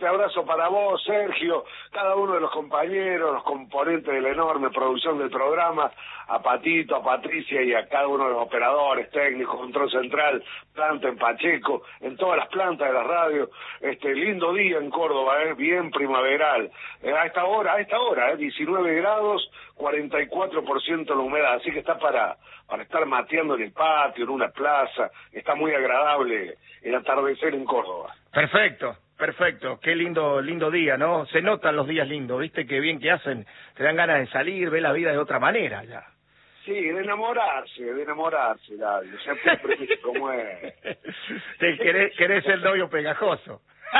fuerte abrazo para vos, Sergio, cada uno de los compañeros, los componentes de la enorme producción del programa, a Patito, a Patricia y a cada uno de los operadores, técnicos, control central, planta en Pacheco, en todas las plantas de la radio. Lindo día en Córdoba, bien primaveral. A esta hora, 19 grados, 44% la humedad, así que está para estar mateando en el patio, en una plaza. Está muy agradable el atardecer en Córdoba. Perfecto, qué lindo día, ¿no? Se notan los días lindos, ¿viste? Qué bien que hacen, te dan ganas de salir, ver la vida de otra manera ya. Sí, de enamorarse, David, siempre viste cómo es. Querés el novio pegajoso.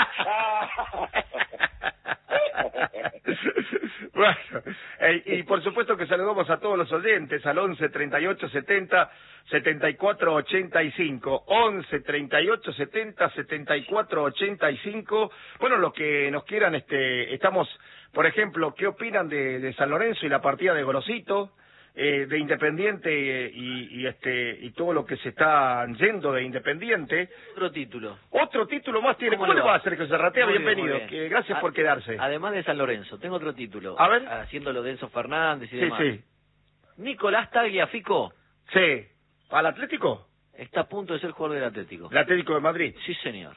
Bueno, y por supuesto que saludamos a todos los oyentes al 11 38 70 74 85, 11 38 70 74 85. Bueno, lo que nos quieran, estamos, por ejemplo, ¿qué opinan de San Lorenzo y la partida de Gorosito? De Independiente y todo lo que se está yendo de Independiente. Otro título más tiene. ¿Cómo le va a hacer que se ratea? Bienvenido. Gracias por quedarse. Además de San Lorenzo, tengo otro título. A ver. Haciendo lo de Enzo Fernández y demás. Sí. Nicolás Tagliafico. Sí. ¿Al Atlético? Está a punto de ser jugador del Atlético. ¿El Atlético de Madrid? Sí, señor.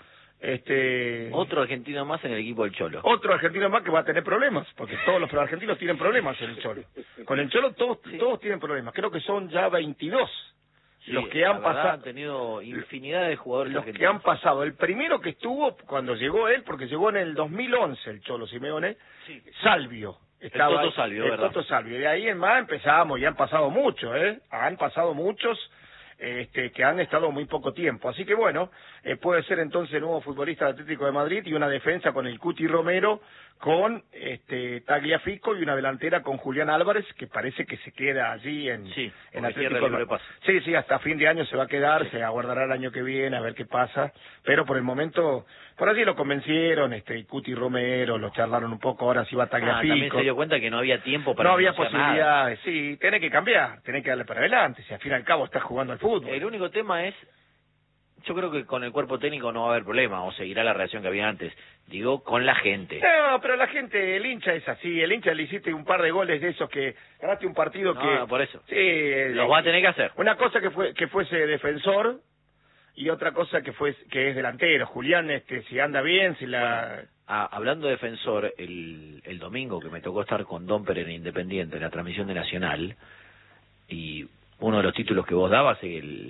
Otro argentino más en el equipo del Cholo. Otro argentino más que va a tener problemas, porque todos los argentinos tienen problemas en el Cholo. Con el Cholo todos tienen problemas. Creo que son ya 22 los que han pasado. Han tenido infinidad de jugadores argentinos. Que han pasado. El primero que estuvo cuando llegó él, porque llegó en el 2011 el Cholo Simeone, sí. Salvio. El Toto Salvio. De ahí en más empezamos y han pasado muchos, Han pasado muchos. Que han estado muy poco tiempo. Así que bueno, puede ser entonces el nuevo futbolista del Atlético de Madrid y una defensa con el Cuti Romero, con Tagliafico y una delantera con Julián Álvarez, que parece que se queda allí en Atlético de Madrid. Sí, hasta fin de año se va a quedar, se aguardará el año que viene a ver qué pasa, pero por el momento, por allí lo convencieron, Cuti Romero, lo charlaron un poco, ahora sí va Tagliafico. También se dio cuenta que no había tiempo para... No había posibilidades, sí, tiene que cambiar, tiene que darle para adelante, si al fin y al cabo está jugando al fútbol. El único tema es, yo creo que con el cuerpo técnico no va a haber problema, o seguirá la reacción que había antes. Digo, con la gente. No, pero la gente, el hincha es así, el hincha le hiciste un par de goles de esos que ganaste un partido No, por eso. Sí, los va a tener que hacer. Una cosa que fuese defensor y otra cosa que es delantero. Julián, si anda bien, si la... Bueno, hablando de defensor, el domingo que me tocó estar con Domper en Independiente, en la transmisión de Nacional, y uno de los títulos que vos dabas,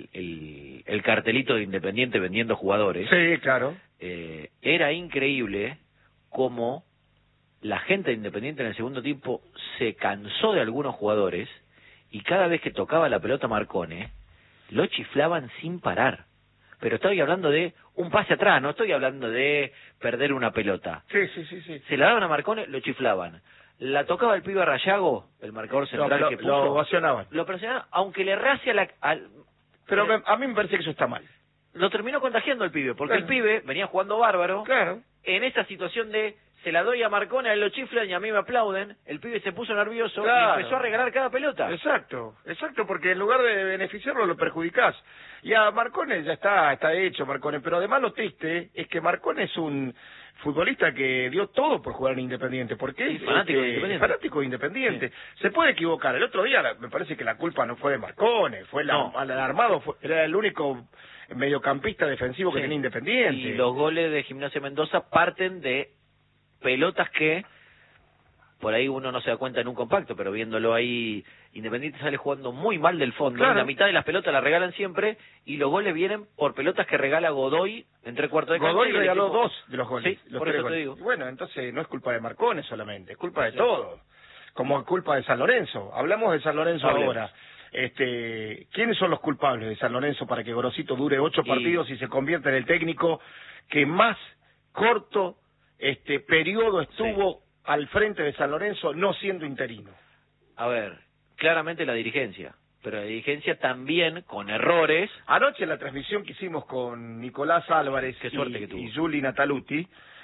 el cartelito de Independiente vendiendo jugadores. Sí, claro. Era increíble cómo la gente de Independiente en el segundo tiempo se cansó de algunos jugadores y cada vez que tocaba la pelota Marcone, lo chiflaban sin parar. Pero estoy hablando de un pase atrás, no estoy hablando de perder una pelota. Sí. Se la daban a Marcone, lo chiflaban. La tocaba el pibe Rayago, el marcador central que puso. Lo ovacionaban. Lo presionaban, aunque le errase Pero a mí me parece que eso está mal. Lo terminó contagiando el pibe, porque el pibe venía jugando bárbaro. Claro. En esa situación de, se la doy a Marcone, a él lo chiflan y a mí me aplauden, el pibe se puso nervioso y empezó a regalar cada pelota. Exacto, porque en lugar de beneficiarlo lo perjudicás. Y a Marcone ya está hecho Marcone, pero además lo triste es que Marcone es un futbolista que dio todo por jugar en Independiente, porque es fanático de Independiente. Sí. Se puede equivocar. El otro día me parece que la culpa no fue de Marcone, fue el armado, era el único mediocampista defensivo que tenía Independiente. Y los goles de Gimnasia Mendoza parten de pelotas que por ahí uno no se da cuenta en un compacto, pero viéndolo ahí, Independiente sale jugando muy mal del fondo. Claro. La mitad de las pelotas las regalan siempre y los goles vienen por pelotas que regala Godoy en 3/4 de cancha. Godoy regaló 2 de los goles. Sí, por eso te digo. Bueno, entonces no es culpa de Marcone solamente, es culpa de todos. Como es culpa de San Lorenzo. Hablamos de San Lorenzo ahora. ¿Quiénes son los culpables de San Lorenzo para que Gorosito dure 8 partidos y se convierta en el técnico que más corto periodo estuvo al frente de San Lorenzo no siendo interino? A ver, claramente la dirigencia, pero la dirigencia también con errores. Anoche en la transmisión que hicimos con Nicolás Álvarez y Juli Nataluti,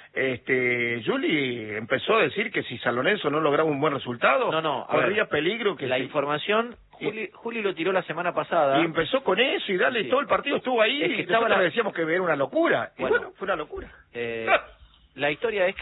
Juli empezó a decir que si San Lorenzo no lograba un buen resultado, corría peligro que... La información, Juli lo tiró la semana pasada. Y empezó con eso y todo el partido estuvo ahí, y nosotros decíamos que era una locura. Bueno, y bueno, fue una locura. La historia es que